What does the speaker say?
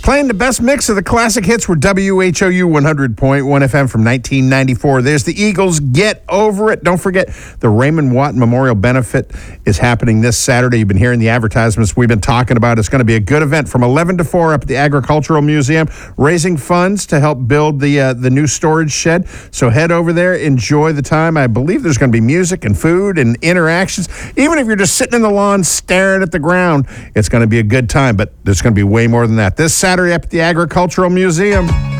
Playing the best mix of the classic hits were WHOU 100.1 FM from 1994. There's the Eagles, Get Over It. Don't forget, the Raymond Watt Memorial Benefit is happening this Saturday. You've been hearing the advertisements we've been talking about. It's going to be a good event from 11 to 4 up at the Agricultural Museum, raising funds to help build the new storage shed. So head over there, enjoy the time. I believe there's going to be music and food and interactions. Even if you're just sitting in the lawn staring at the ground, it's going to be a good time. But there's going to be way more than that. This Saturday up at the Agricultural Museum.